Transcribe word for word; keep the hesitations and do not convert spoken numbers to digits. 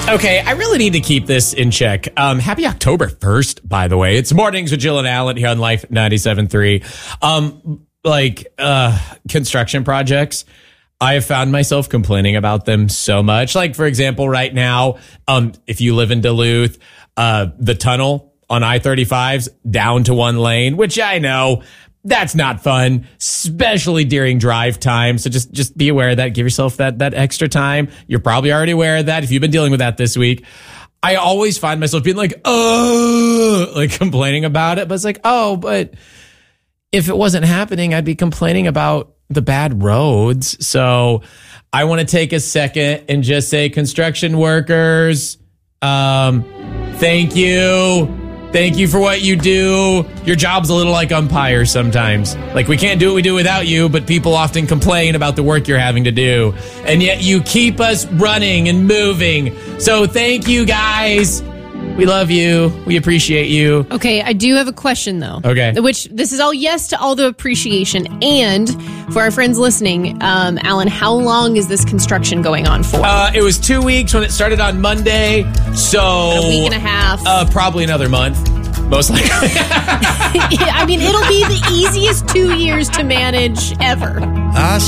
Okay, I really need to keep this in check. Um, happy October first, by the way. It's Mornings with Jill and Alan here on Life ninety-seven point three. Um, like, uh, construction projects, I have found myself complaining about them so much. Like, for example, right now, um, if you live in Duluth, uh, the tunnel on I thirty-five's down to one lane, which I know that's not fun, especially during drive time. So just, just be aware of that. Give yourself that, that extra time. You're probably already aware of that if you've been dealing with that this week. I always find myself being like, oh, like complaining about it. But it's like, oh, but if it wasn't happening, I'd be complaining about the bad roads. So I want to take a second and just say, construction workers, um, thank you. Thank you for what you do. Your job's a little like umpires sometimes. Like, we can't do what we do without you, but people often complain about the work you're having to do. And yet you keep us running and moving. So thank you, guys. We love you. We appreciate you. Okay, I do have a question, though. Okay. Which, this is all yes to all the appreciation. And for our friends listening, um, Alan, how long is this construction going on for? Uh, it was two weeks when it started on Monday. So a week and a half. Uh, probably another month, most likely. I mean, it'll be the easiest two years to manage ever. I